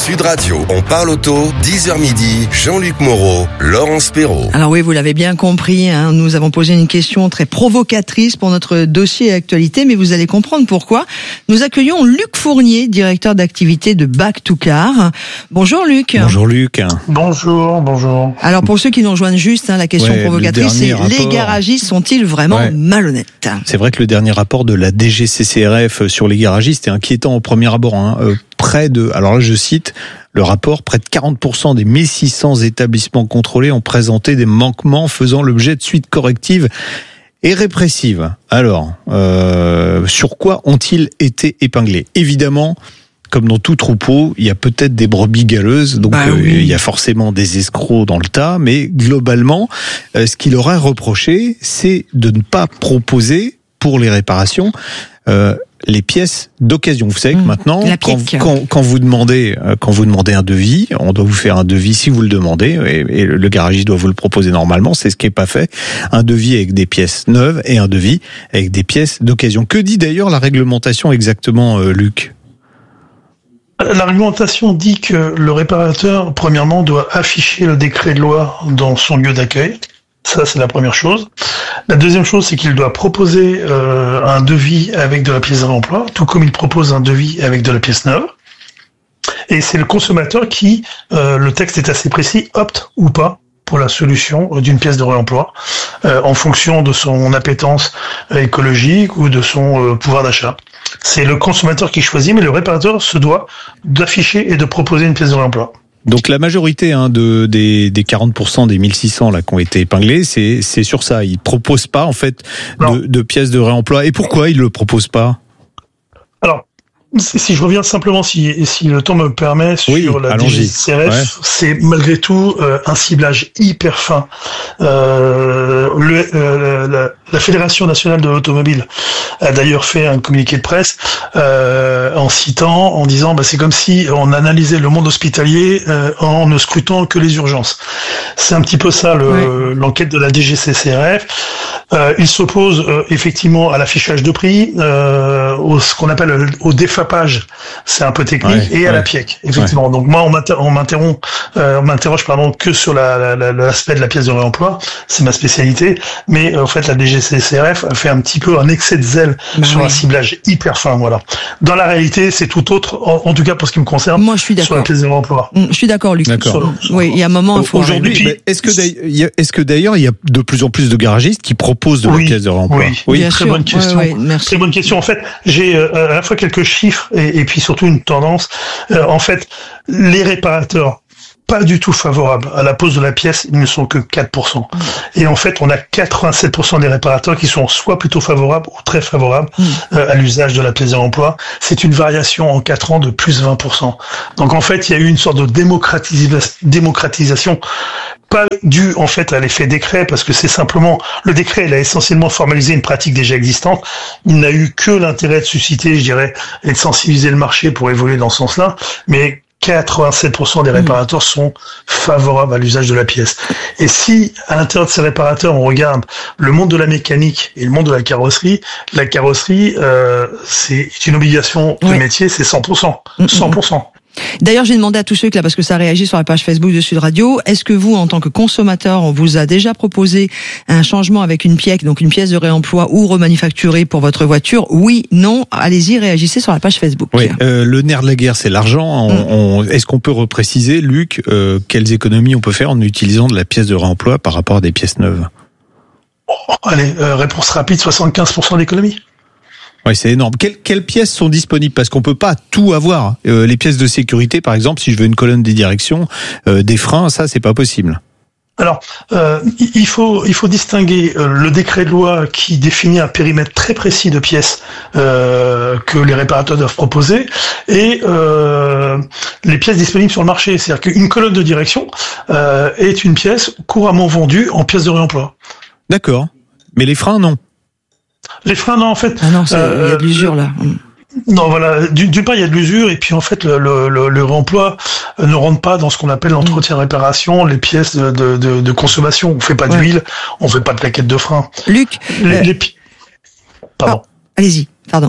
Sud Radio, on parle auto, 10h midi, Jean-Luc Moreau, Laurence Perrault. Alors oui, vous l'avez bien compris, nous avons posé une question très provocatrice pour notre dossier actualité, mais vous allez comprendre pourquoi. Nous accueillons Luc Fournier, directeur d'activité de Back to Car. Bonjour Luc. Bonjour Luc. Bonjour. Alors pour ceux qui nous rejoignent juste, la question provocatrice, c'est les garagistes sont-ils vraiment malhonnêtes ? C'est vrai que le dernier rapport de la DGCCRF sur les garagistes est inquiétant au premier abord. Près de, alors là je cite le rapport, près de 40% des 1600 établissements contrôlés ont présenté des manquements faisant l'objet de suites correctives et répressives. Alors, sur quoi ont-ils été épinglés ? Évidemment, comme dans tout troupeau, il y a peut-être des brebis galeuses, donc il y a forcément des escrocs dans le tas, mais globalement, ce qu'il aurait reproché, c'est de ne pas proposer pour les réparations les pièces d'occasion. Vous savez que maintenant, quand vous demandez un devis, on doit vous faire un devis si vous le demandez, et le garagiste doit vous le proposer normalement, c'est ce qui n'est pas fait. Un devis avec des pièces neuves et un devis avec des pièces d'occasion. Que dit d'ailleurs la réglementation exactement, Luc ? La réglementation dit que le réparateur, premièrement, doit afficher le décret de loi dans son lieu d'accueil. Ça, c'est la première chose. La deuxième chose, c'est qu'il doit proposer un devis avec de la pièce de réemploi, tout comme il propose un devis avec de la pièce neuve. Et c'est le consommateur qui, le texte est assez précis, opte ou pas pour la solution d'une pièce de réemploi, en fonction de son appétence écologique ou de son pouvoir d'achat. C'est le consommateur qui choisit, mais le réparateur se doit d'afficher et de proposer une pièce de réemploi. Donc la majorité des 40% des 1600 là qui ont été épinglés, c'est sur ça. Ils proposent pas en fait de pièces de réemploi. Et pourquoi ils le proposent pas ? Alors, si je reviens simplement, si le temps me le permet, sur la DGCCRF, c'est malgré tout un ciblage hyper fin. La Fédération nationale de l'automobile a d'ailleurs fait un communiqué de presse en disant c'est comme si on analysait le monde hospitalier en ne scrutant que les urgences. C'est un petit peu ça l'enquête de la DGCCRF. Il s'oppose effectivement à l'affichage de prix, ce qu'on appelle au défapage, c'est un peu technique, et à la PIEC, effectivement. Donc moi, on m'interroge que sur l'aspect de la pièce de réemploi, c'est ma spécialité, mais en fait la DGCCRF a fait un petit peu un excès de zèle sur un ciblage hyper fin, voilà. Dans la réalité, c'est tout autre, en tout cas pour ce qui me concerne. Moi, je suis d'accord. Sur la pièce de réemploi. Je suis d'accord, Luc. Oui, il y a un moment. Aujourd'hui, est-ce que d'ailleurs il y a de plus en plus de garagistes qui proposent de la pièce de réemploi ? Oui, très bonne question. Très bonne question. En fait, j'ai à la fois quelques chiffres et puis surtout une tendance. En fait, les réparateurs pas du tout favorables à la pose de la pièce, ils ne sont que 4%. Et en fait, on a 87% des réparateurs qui sont soit plutôt favorables ou très favorables à l'usage de la pièce de réemploi. C'est une variation en 4 ans de plus 20%. Donc en fait, il y a eu une sorte de démocratisation, pas due en fait à l'effet décret, parce que c'est simplement, le décret, il a essentiellement formalisé une pratique déjà existante. Il n'a eu que l'intérêt de susciter, je dirais, et de sensibiliser le marché pour évoluer dans ce sens-là, mais 87% des réparateurs sont favorables à l'usage de la pièce. Et si, à l'intérieur de ces réparateurs, on regarde le monde de la mécanique et le monde de la carrosserie, c'est une obligation de métier, c'est 100%. 100%. D'ailleurs, j'ai demandé à tous ceux parce que ça réagit sur la page Facebook de Sud Radio, est-ce que vous, en tant que consommateur, on vous a déjà proposé un changement avec une PIEC, donc une pièce de réemploi ou remanufacturée pour votre voiture ? Oui, non, allez-y, réagissez sur la page Facebook. Oui, le nerf de la guerre, c'est l'argent. Est-ce qu'on peut repréciser, Luc, quelles économies on peut faire en utilisant de la pièce de réemploi par rapport à des pièces neuves ? Allez, réponse rapide, 75% d'économie. Oui, c'est énorme. Quelles pièces sont disponibles ? Parce qu'on peut pas tout avoir. Les pièces de sécurité, par exemple, si je veux une colonne des directions, des freins, ça, c'est pas possible. Alors, il faut distinguer le décret de loi qui définit un périmètre très précis de pièces que les réparateurs doivent proposer et les pièces disponibles sur le marché. C'est-à-dire qu'une colonne de direction est une pièce couramment vendue en pièce de réemploi. D'accord. Mais les freins, non. Les freins, non, en fait. Ah non, il y a de l'usure là. Non, voilà. D'une part, il y a de l'usure, et puis en fait, le réemploi ne rentre pas dans ce qu'on appelle l'entretien-réparation, les pièces de consommation. On fait pas d'huile, on fait pas de plaquettes de frein. Luc, Pardon. Allez-y, pardon.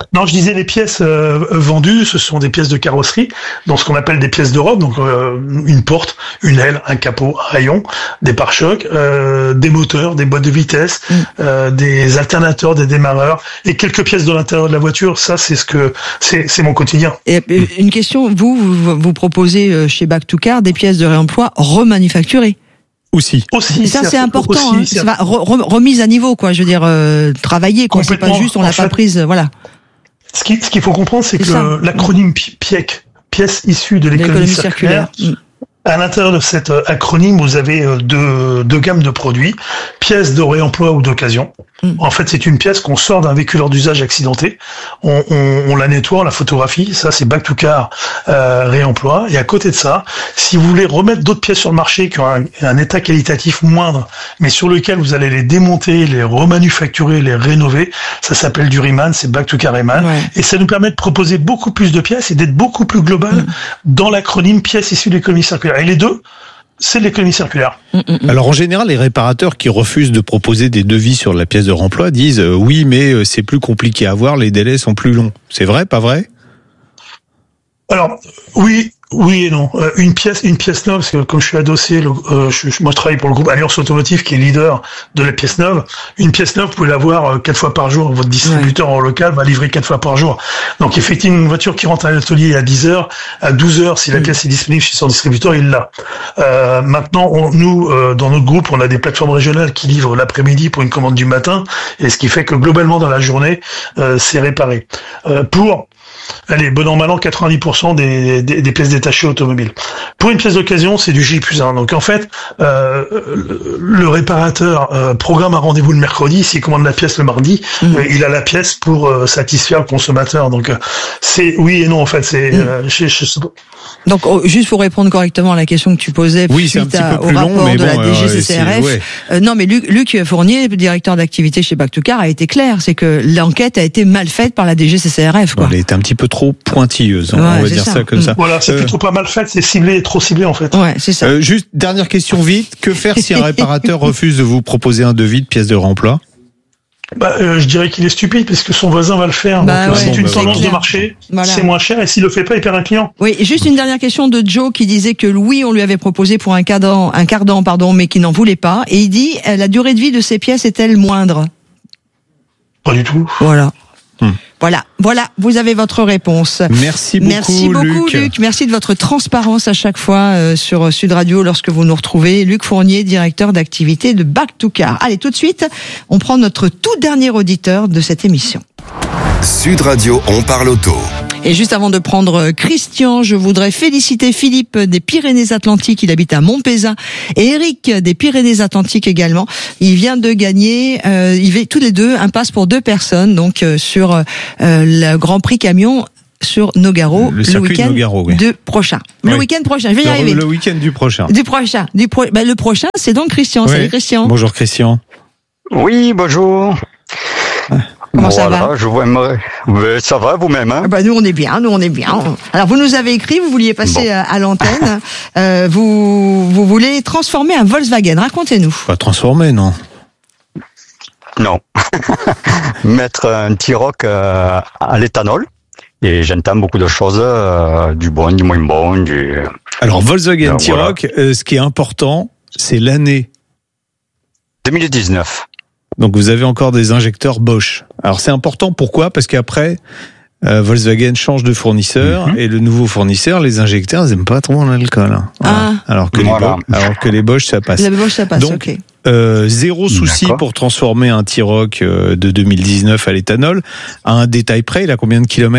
Non, je disais les pièces vendues, ce sont des pièces de carrosserie, dans ce qu'on appelle des pièces d'Europe, donc une porte, une aile, un capot, un rayon, des pare-chocs, des moteurs, des boîtes de vitesse, des alternateurs, des démarreurs et quelques pièces de l'intérieur de la voiture. Ça, c'est mon quotidien. Et une question, vous proposez chez Back2Car des pièces de réemploi remanufacturées. Aussi, ça c'est important. Aussi, hein. Remise à niveau, quoi. Je veux dire, travailler, quoi. C'est pas juste on l'a pas prise, voilà. Ce qu'il faut comprendre, c'est que l'acronyme PIEC, pièce issue de l'économie circulaire. À l'intérieur de cet acronyme, vous avez deux gammes de produits, pièces de réemploi ou d'occasion. En fait, c'est une pièce qu'on sort d'un véhicule hors d'usage accidenté, on la nettoie, on la photographie, ça c'est Back2Car réemploi. Et à côté de ça, si vous voulez remettre d'autres pièces sur le marché qui ont un état qualitatif moindre, mais sur lequel vous allez les démonter, les remanufacturer, les rénover, ça s'appelle du Reman, c'est Back2Car Reman. Ouais. Et ça nous permet de proposer beaucoup plus de pièces et d'être beaucoup plus global dans l'acronyme pièces issues de l'économie circulaire. Et les deux, c'est l'économie circulaire. Alors en général, les réparateurs qui refusent de proposer des devis sur la pièce de réemploi disent oui, mais c'est plus compliqué à avoir, les délais sont plus longs. C'est vrai, pas vrai ? Alors oui et non. Une pièce neuve, parce que comme je suis adossé, moi je travaille pour le groupe Alliance Automotive qui est leader de la pièce neuve. Une pièce neuve, vous pouvez l'avoir 4 fois par jour. Votre distributeur en local va livrer 4 fois par jour. Donc effectivement, une voiture qui rentre à l'atelier à 10h, à 12h, si la pièce est disponible chez son distributeur, il l'a. Maintenant, nous, dans notre groupe, on a des plateformes régionales qui livrent l'après-midi pour une commande du matin, et ce qui fait que globalement dans la journée, c'est réparé. Allez, bon an, mal an, 90% des pièces détachées automobiles. Pour une pièce d'occasion, c'est du J+1. Donc en fait, le réparateur programme un rendez-vous le mercredi, s'il commande la pièce le mardi, il a la pièce pour satisfaire le consommateur. Donc c'est oui et non en fait. C'est Donc juste pour répondre correctement à la question que tu posais suite au rapport de la DGCCRF. Non mais Luc Fournier, directeur d'activité chez Back2Car, a été clair, c'est que l'enquête a été mal faite par la DGCCRF. Quoi. Elle était un petit peu trop pointilleuse, on va dire ça comme ça. Voilà, c'est plutôt pas mal fait, c'est ciblé, trop ciblé en fait. Ouais, c'est ça. Juste dernière question vite, que faire si un réparateur refuse de vous proposer un devis de pièce de réemploi ? Je dirais qu'il est stupide parce que son voisin va le faire. Donc c'est une tendance de marché, c'est moins cher et s'il le fait pas, il perd un client. Oui, et juste une dernière question de Joe qui disait que oui, on lui avait proposé pour un cardan, mais qui n'en voulait pas. Et il dit la durée de vie de ces pièces est-elle moindre ? Pas du tout. Voilà. Voilà, vous avez votre réponse. Merci beaucoup, Luc. Merci de votre transparence à chaque fois sur Sud Radio lorsque vous nous retrouvez. Luc Fournier, directeur d'activité de Back2Car. Allez, tout de suite, on prend notre tout dernier auditeur de cette émission. Sud Radio, on parle auto. Et juste avant de prendre Christian, je voudrais féliciter Philippe des Pyrénées-Atlantiques, il habite à Montpezat, et Eric des Pyrénées-Atlantiques également. Il vient de gagner, tous les deux, un pass pour 2 personnes, donc sur le Grand Prix camion sur Nogaro, le week-end prochain. Le week-end prochain, je vais y arriver. Le week-end du prochain. Le prochain, c'est donc Christian. Salut Christian. Bonjour Christian. Oui, bonjour. Comment ça va ? Ça va vous-même, hein ? Nous on est bien. Alors vous nous avez écrit, vous vouliez passer à l'antenne. Vous voulez transformer un Volkswagen. Racontez-nous. Pas transformer, non. Non. Mettre un T-Roc à l'éthanol. Et j'entends beaucoup de choses, du bon, du moins bon, Alors Volkswagen T-Roc, ce qui est important, c'est l'année. 2019. Donc vous avez encore des injecteurs Bosch. Alors c'est important, pourquoi ? Parce qu'après, Volkswagen change de fournisseur, et le nouveau fournisseur, les injecteurs, ils n'aiment pas trop l'alcool. Voilà. Alors que les Bosch, ça passe. Les Bosch, ça passe, donc, ok. Zéro souci pour transformer un T-Roc de 2019 à l'éthanol. À un détail près, il a combien de kilomètres ?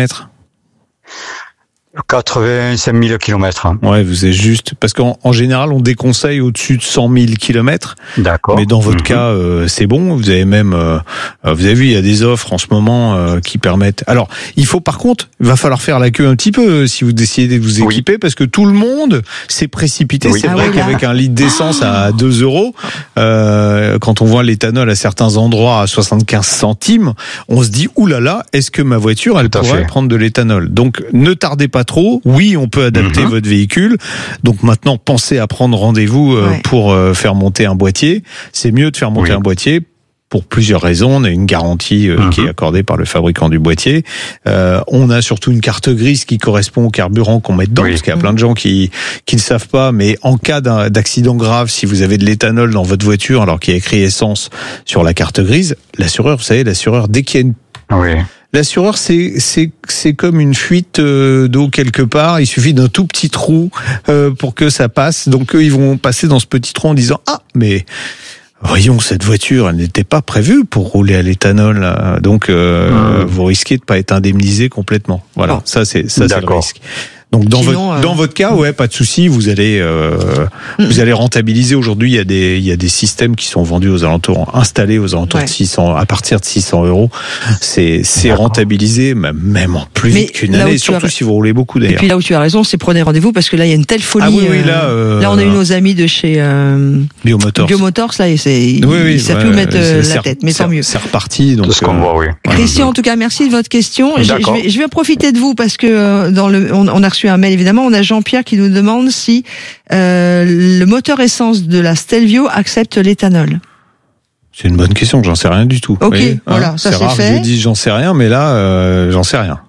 85 000 kilomètres. Ouais, vous êtes juste, parce qu'en général, on déconseille au-dessus de 100 000 kilomètres. D'accord. Mais dans votre cas, c'est bon. Vous avez même, vous avez vu, il y a des offres en ce moment qui permettent. Alors, il va falloir faire la queue un petit peu si vous décidez de vous équiper, parce que tout le monde s'est précipité. Oui. C'est vrai qu'avec un litre d'essence à 2 euros, quand on voit l'éthanol à certains endroits à 75 centimes, on se dit oulala, est-ce que ma voiture, elle pourrait prendre de l'éthanol ? Donc, ne tardez pas trop. Oui, on peut adapter votre véhicule. Donc maintenant, pensez à prendre rendez-vous pour faire monter un boîtier. C'est mieux de faire monter un boîtier pour plusieurs raisons. On a une garantie qui est accordée par le fabricant du boîtier. On a surtout une carte grise qui correspond au carburant qu'on met dedans, parce qu'il y a plein de gens qui ne savent pas, mais en cas d'accident grave, si vous avez de l'éthanol dans votre voiture alors qu'il y a écrit essence sur la carte grise, l'assureur, vous savez, dès qu'il y a une... L'assureur, c'est comme une fuite d'eau quelque part. Il suffit d'un tout petit trou pour que ça passe. Donc eux, ils vont passer dans ce petit trou en disant mais voyons, cette voiture, elle n'était pas prévue pour rouler à l'éthanol. Donc vous risquez de pas être indemnisé complètement. Voilà, ça c'est le risque. Donc dans votre cas, pas de souci, vous allez rentabiliser. Aujourd'hui, il y a des systèmes qui sont vendus installés aux alentours de 600, à partir de 600 €. C'est rentabilisé, même en plus vite qu'une année, surtout si vous roulez beaucoup d'ailleurs. Et puis là où tu as raison, c'est prenez rendez-vous parce que là il y a une telle folie. Là on a eu nos amis de chez Biomotors là, et ils savent plus où mettre la tête, mais tant mieux. C'est reparti. Donc tout ce qu'on voit, Christian, en tout cas, merci de votre question. Je vais profiter de vous parce que on a reçu un mail, évidemment. On a Jean-Pierre qui nous demande si le moteur essence de la Stelvio accepte l'éthanol. C'est une bonne question, j'en sais rien du tout. Ok, voilà, ça c'est rare, fait. Je dis j'en sais rien, mais là, j'en sais rien.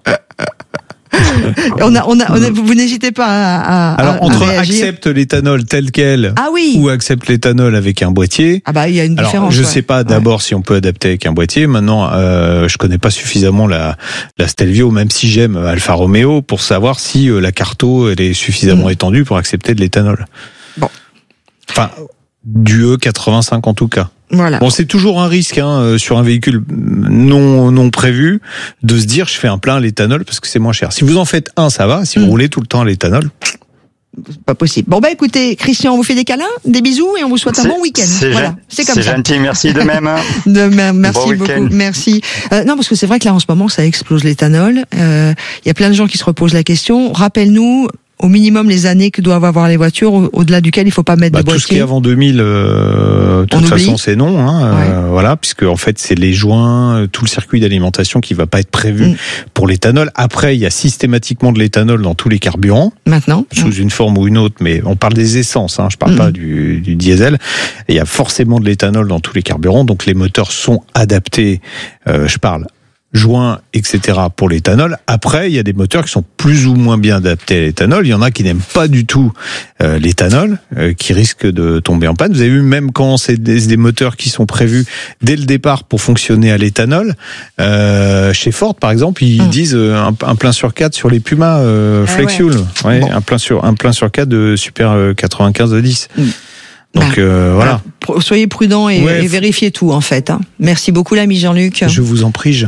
Vous n'hésitez pas alors, entre accepte l'éthanol tel quel ou accepte l'éthanol avec un boîtier. Il y a une différence. Je sais pas d'abord si on peut adapter avec un boîtier. Maintenant, je connais pas suffisamment la Stelvio, même si j'aime Alfa Romeo, pour savoir si la carto elle est suffisamment étendue pour accepter de l'éthanol. Bon. Enfin, du E85 en tout cas. Voilà. Bon, c'est toujours un risque sur un véhicule non prévu de se dire je fais un plein à l'éthanol parce que c'est moins cher. Si vous en faites un, ça va. Si vous roulez tout le temps à l'éthanol, pas possible. Bon écoutez, Christian, on vous fait des câlins, des bisous et on vous souhaite un bon week-end. Voilà, c'est comme ça. C'est gentil, merci de même. Merci beaucoup, merci. Non, parce que c'est vrai que là en ce moment ça explose l'éthanol. Il y a plein de gens qui se reposent la question. Rappelle-nous au minimum les années que doivent avoir les voitures au-delà duquel il faut pas mettre de boîtier. Tout ce qui est avant 2000 de toute façon c'est non voilà, puisque en fait c'est les joints, tout le circuit d'alimentation qui va pas être prévu pour l'éthanol. Après il y a systématiquement de l'éthanol dans tous les carburants maintenant sous une forme ou une autre, mais on parle des essences je parle pas du diesel. Il y a forcément de l'éthanol dans tous les carburants, donc les moteurs sont adaptés, je parle joints, etc. pour l'éthanol. Après, il y a des moteurs qui sont plus ou moins bien adaptés à l'éthanol. Il y en a qui n'aiment pas du tout l'éthanol, qui risquent de tomber en panne. Vous avez vu, même quand c'est des moteurs qui sont prévus dès le départ pour fonctionner à l'éthanol, chez Ford, par exemple, ils disent un plein sur 4 sur les Puma Flex-Fuel. Un plein sur 4 de Super 95 de 10. Donc voilà. Soyez prudents et vérifiez tout en fait. Merci beaucoup l'ami Jean-Luc. Je vous en prie.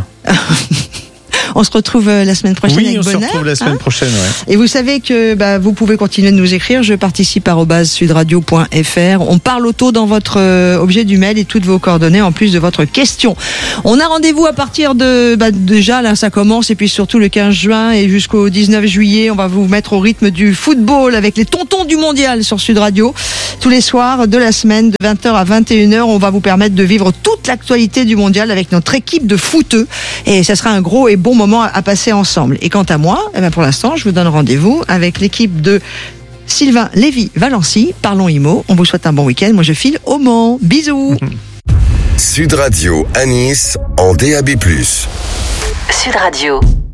On se retrouve la semaine prochaine avec Bonheur. Oui, on se retrouve la semaine prochaine, Et vous savez que vous pouvez continuer de nous écrire. Je participe @sudradio.fr. On parle auto dans votre objet du mail et toutes vos coordonnées en plus de votre question. On a rendez-vous à partir de déjà là ça commence et puis surtout le 15 juin et jusqu'au 19 juillet, on va vous mettre au rythme du football avec les tontons du mondial sur Sud Radio. Tous les soirs de la semaine de 20h à 21h, on va vous permettre de vivre toute l'actualité du mondial avec notre équipe de footeux et ça sera un gros et bon moment à passer ensemble. Et quant à moi, pour l'instant, je vous donne rendez-vous avec l'équipe de Sylvain Lévy-Valency. Parlons IMO. On vous souhaite un bon week-end. Moi, je file au Mans. Bisous. Sud Radio à Nice en DAB+. Sud Radio.